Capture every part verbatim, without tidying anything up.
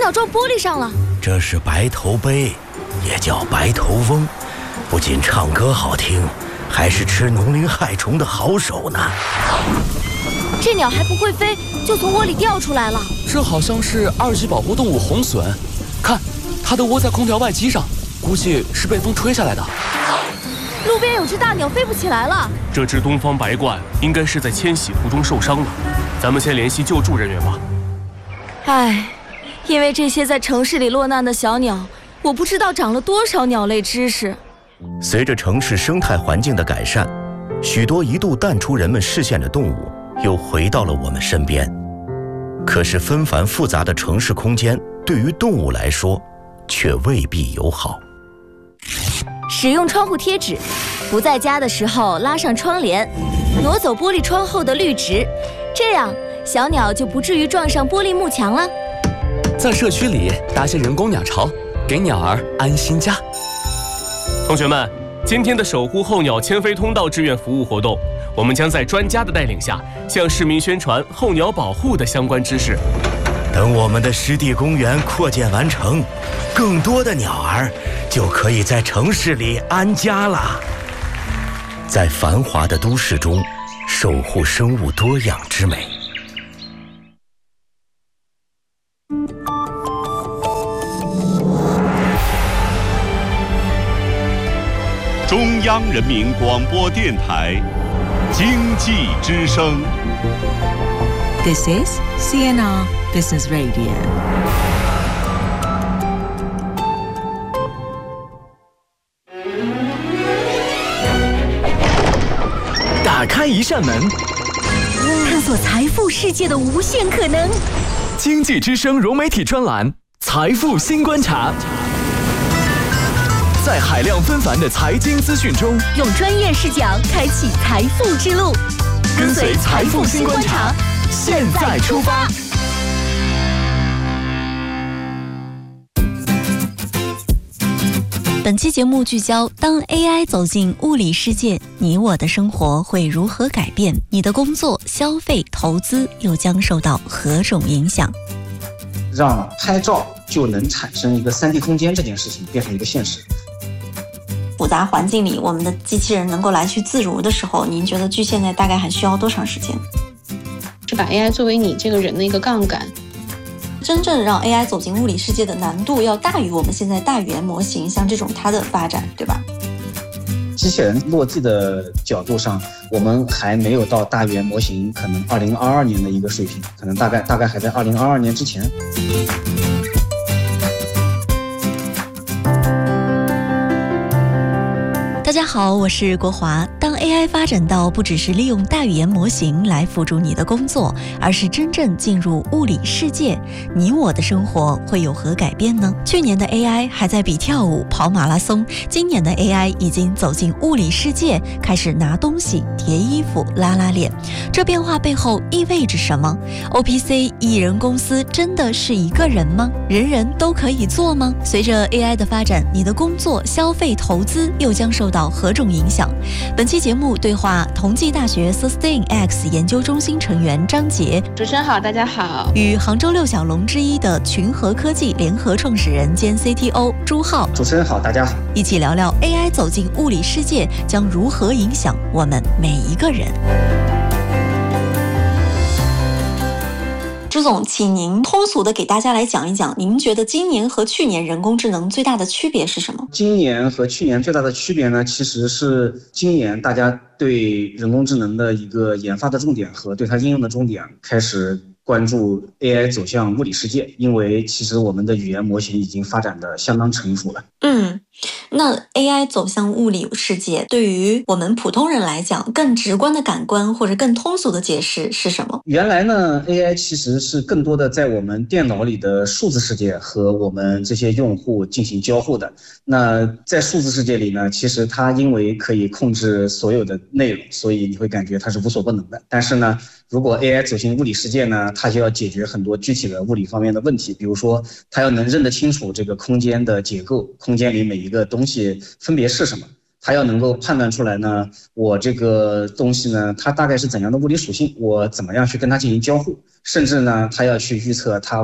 鸟撞玻璃上了。 这是白头鹎，也叫白头翁，不仅唱歌好听，还是吃农林害虫的好手呢。 这鸟还不会飞，就从窝里掉出来了。 这好像是二级保护动物红隼，看，它都窝在空调外机上，估计是被风吹下来的。 路边有只大鸟飞不起来了。 这只东方白鹳应该是在迁徙途中受伤了，咱们先联系救助人员吧。 唉，因为这些在城市里落难的小鸟，我不知道长了多少鸟类知识。 随着城市生态环境的改善，许多一度淡出人们视线的动物又回到了我们身边。可是纷繁复杂的城市空间对于动物来说却未必友好。 使用窗户贴纸，不在家的时候拉上窗帘，挪走玻璃窗后的绿植，这样小鸟就不至于撞上玻璃幕墙了。 在社区里搭些人工鸟巢，给鸟儿安心家。 同学们，今天的守护候鸟迁飞通道志愿服务活动，我们将在专家的带领下，向市民宣传候鸟保护的相关知识。 等我们的湿地公园扩建完成，更多的鸟儿就可以在城市里安家了。在繁华的都市中，守护生物多样之美。 中央人民广播电台经济之声。 This is C N R Business Radio。 打开一扇门， 探索财富世界的无限可能。 经济之声融媒体专栏《财富新观察》，在海量纷繁的财经资讯中， 用专业视角开启财富之路。 跟随财富新观察，现在出发。 本期节目聚焦：当 A I 走进物理世界，你我的生活会如何改变？你的工作、消费、投资又将受到何种影响？ 让拍照就能产生一个 三 D 空间这件事情变成一个现实。 复杂环境里，我们的机器人能够来去自如的时候，您觉得距现在大概还需要多长时间？ 是把 A I 作为你这个人的一个杠杆。 真正让 A I 走进物理世界的难度要大于我们现在大语言模型像这种它的发展，对吧？ 机器人落地的角度上，我们还没有到大语言模型可能二零二二年的一个水平，可能大概大概还在二零二二年之前。 大家好，我是国华。当 A I 发展到不只是利用大语言模型来辅助你的工作，而是真正进入物理世界，你我的生活会有何改变呢？去年的 A I 还在比跳舞、跑马拉松，今年的 A I 已经走进物理世界，开始拿东西、叠衣服、拉拉链。这变化背后意味着什么？ O P C 艺人公司真的是一个人吗？人人都可以做吗？随着 A I 的发展，你的工作、消费、投资又将受到何种影响？本期节目对话同济大学 SustainX 研究中心成员张杰。 主持人好，大家好。 与杭州六小龙之一的群和科技联合创始人兼 C T O 朱浩。 主持人好，大家好。 一起聊聊 A I 走进物理世界将如何影响我们每一个人。 朱总，请您通俗的给大家来讲一讲，您觉得今年和去年人工智能最大的区别是什么？ 今年和去年最大的区别呢，其实是今年大家对人工智能的一个研发的重点和对它应用的重点开始关注 A I 走向物理世界，因为其实我们的语言模型已经发展的相当成熟了。 嗯，那 A I 走向物理世界，对于我们普通人来讲，更直观的感官或者更通俗的解释是什么？ 原来呢 ，A I 其实是更多的在我们电脑里的数字世界和我们这些用户进行交互的。那在数字世界里呢，其实它因为可以控制所有的内容，所以你会感觉它是无所不能的。但是呢，如果 A I 走进物理世界呢，它就要解决很多具体的物理方面的问题，比如说它要能认得清楚这个空间的结构，空间里每一个东西分别是什么，它要能够判断出来呢，我这个东西呢，它大概是怎样的物理属性，我怎么样去跟它进行交互，甚至呢，它要去预测它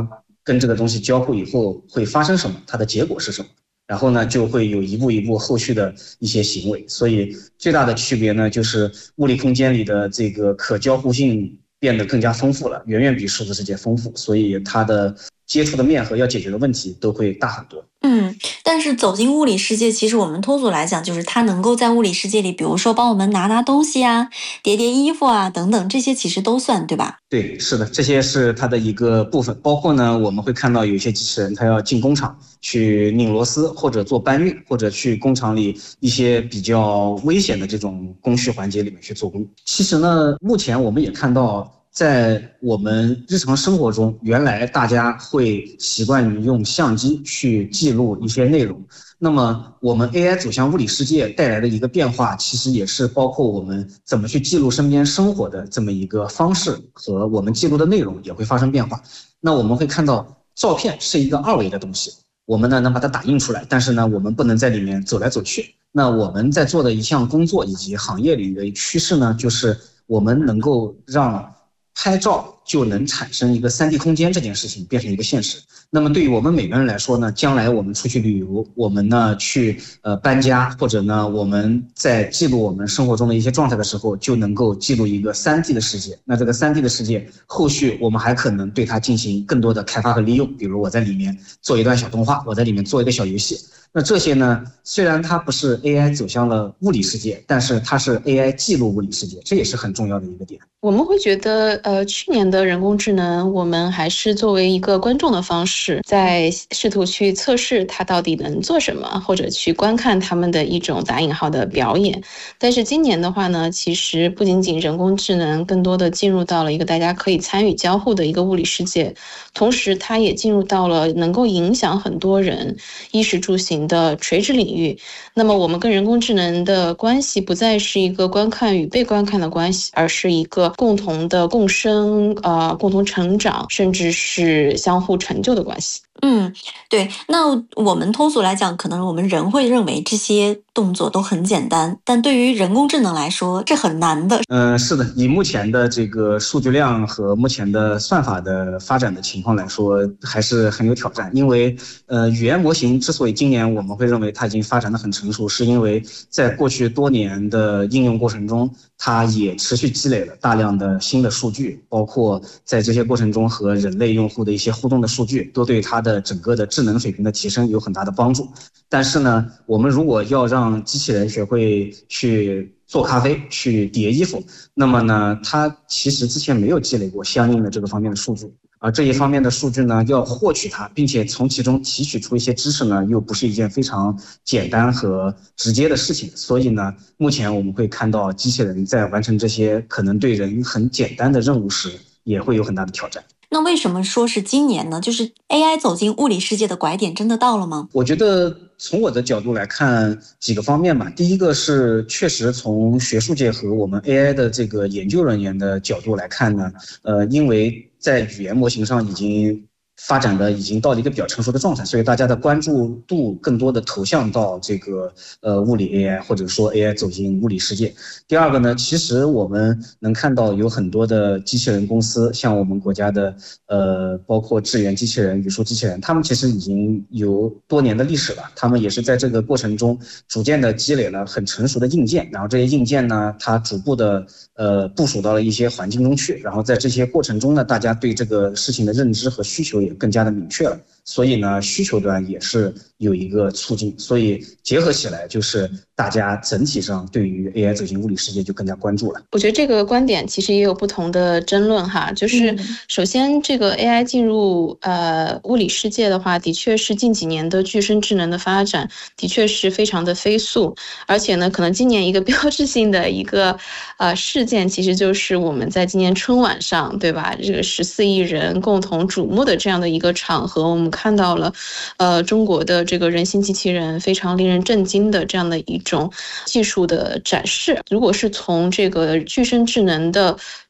跟这个东西交互以后会发生什么，它的结果是什么，然后呢就会有一步一步后续的一些行为。所以最大的区别呢，就是物理空间里的这个可交互性变得更加丰富了，远远比数字世界丰富，所以它的接触的面和要解决的问题都会大很多。 嗯，但是走进物理世界，其实我们通俗来讲，就是它能够在物理世界里，比如说帮我们拿拿东西啊、叠叠衣服啊等等，这些其实都算，对吧？ 对，是的，这些是它的一个部分。包括呢，我们会看到有一些机器人，它要进工厂去拧螺丝，或者做搬运，或者去工厂里一些比较危险的这种工序环节里面去做工。其实呢，目前我们也看到，在我们日常生活中，原来大家会习惯于用相机去记录一些内容。那么我们 A I 走向物理世界带来的一个变化，其实也是包括我们怎么去记录身边生活的这么一个方式，和我们记录的内容也会发生变化。那我们会看到，照片是一个二维的东西，我们呢能把它打印出来，但是呢我们不能在里面走来走去。那我们在做的一项工作以及行业里的趋势呢，就是我们能够让拍照就能产生一个 三 D 空间这件事情变成一个现实。那么对于我们每个人来说呢，将来我们出去旅游，我们呢去呃搬家，或者呢我们在记录我们生活中的一些状态的时候，就能够记录一个 三 D 的世界。那这个 三 D 的世界后续我们还可能对它进行更多的开发和利用，比如我在里面做一段小动画，我在里面做一个小游戏。那这些呢，虽然它不是 A I 走向了物理世界，但是它是 A I 记录物理世界，这也是很重要的一个点。 我们会觉得呃，去年的人工智能，我们还是作为一个观众的方式，在试图去测试它到底能做什么，或者去观看他们的一种打引号的表演。但是今年的话呢，其实不仅仅人工智能更多的进入到了一个大家可以参与交互的一个物理世界，同时它也进入到了能够影响很多人衣食住行的垂直领域。那么我们跟人工智能的关系不再是一个观看与被观看的关系，而是一个共同的共生、呃，共同成长，甚至是相互成就的关系。 嗯，对。那我们通俗来讲，可能我们人会认为这些动作都很简单，但对于人工智能来说，这很难的。 嗯、呃，是的，以目前的这个数据量和目前的算法的发展的情况来说，还是很有挑战。因为呃，语言模型之所以今年我们会认为它已经发展得很成熟，是因为在过去多年的应用过程中，它也持续积累了大量的新的数据，包括在这些过程中和人类用户的一些互动的数据，都对它的整个的智能水平的提升有很大的帮助。但是呢，我们如果要让机器人学会去做咖啡、去叠衣服，那么呢，它其实之前没有积累过相应的这个方面的数据，而这一方面的数据呢，要获取它，并且从其中提取出一些知识呢，又不是一件非常简单和直接的事情。所以呢，目前我们会看到机器人在完成这些可能对人很简单的任务时，也会有很大的挑战。 那为什么说是今年呢？就是 A I 走进物理世界的拐点真的到了吗？ 我觉得从我的角度来看几个方面吧。第一个是确实从学术界和我们 A I 的这个研究人员的角度来看呢，呃，因为在语言模型上已经发展的已经到了一个比较成熟的状态，所以大家的关注度更多的投向到这个呃物理 A I， 或者说 A I 走进物理世界。第二个呢，其实我们能看到有很多的机器人公司，像我们国家的呃包括智源机器人、语数机器人，他们其实已经有多年的历史了，他们也是在这个过程中逐渐的积累了很成熟的硬件，然后这些硬件呢，它逐步的呃部署到了一些环境中去，然后在这些过程中呢，大家对这个事情的认知和需求也更加的明确了，所以呢，需求端也是有一个促进，所以结合起来就是大家整体上对于 A I 走进物理世界就更加关注了。 我觉得这个观点其实也有不同的争论哈，就是首先这个 A I 进入呃物理世界的话，的确是近几年的具身智能的发展的确是非常的飞速，而且呢，可能今年一个标志性的一个呃事件，其实就是我们在今年春晚上，对吧？这个十四亿人共同瞩目的这样的一个场合，我们看到了呃中国的这个人形机器人非常令人震惊的这样的一种技术的展示。如果是从这个具身智能的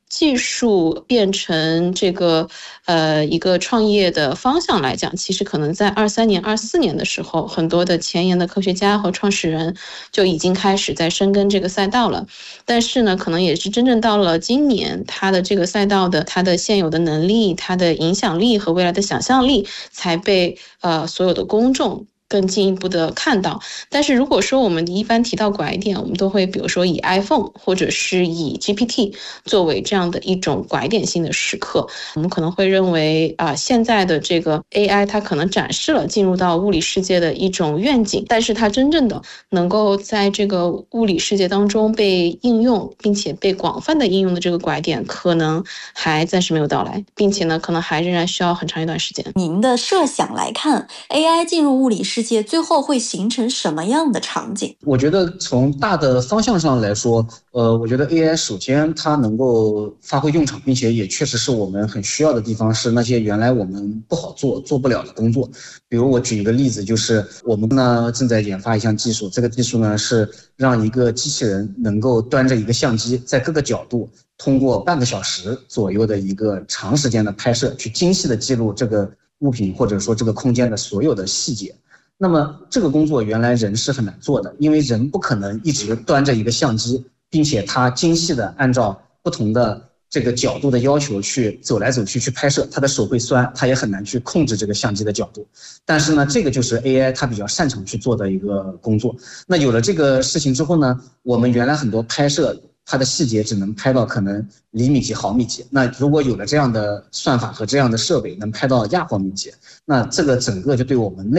技术变成这个呃一个创业的方向来讲，其实可能在二三年、二四年的时候，很多的前沿的科学家和创始人就已经开始在深耕这个赛道了。但是呢，可能也是真正到了今年，它的这个赛道的它的现有的能力、它的影响力和未来的想象力，才被呃所有的公众更进一步的看到。但是如果说我们一般提到拐点，我们都会比如说以 iPhone 或者是以 G P T 作为这样的一种拐点性的时刻。我们可能会认为啊、呃，现在的这个 A I 它可能展示了进入到物理世界的一种愿景，但是它真正的能够在这个物理世界当中被应用，并且被广泛的应用的这个拐点，可能还暂时没有到来，并且呢，可能还仍然需要很长一段时间。 您的设想来看 ，A I 进入物理世界世界最后会形成什么样的场景？ 我觉得从大的方向上来说，呃，我觉得 A I 首先它能够发挥用场，并且也确实是我们很需要的地方，是那些原来我们不好做、做不了的工作。比如我举一个例子，就是我们呢正在研发一项技术，这个技术呢是让一个机器人能够端着一个相机，在各个角度通过半个小时左右的一个长时间的拍摄，去精细的记录这个物品或者说这个空间的所有的细节。那么这个工作原来人是很难做的，因为人不可能一直端着一个相机，并且他精细的按照不同的这个角度的要求去走来走去去拍摄，他的手会酸，他也很难去控制这个相机的角度。但是呢，这个就是 A I 它比较擅长去做的一个工作。那有了这个事情之后呢，我们原来很多拍摄它的细节只能拍到可能厘米级、毫米级，那如果有了这样的算法和这样的设备，能拍到亚毫米级，那这个整个就对我们内